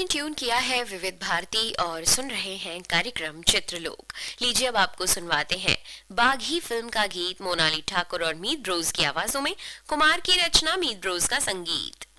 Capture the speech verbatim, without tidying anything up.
आपने ट्यून किया है विविध भारती और सुन रहे हैं कार्यक्रम चित्रलोक। लीजिए अब आपको सुनवाते हैं बाघी फिल्म का गीत मोनाली ठाकुर और मीत ब्रोज की आवाजों में, कुमार की रचना, मीत ब्रोज का संगीत।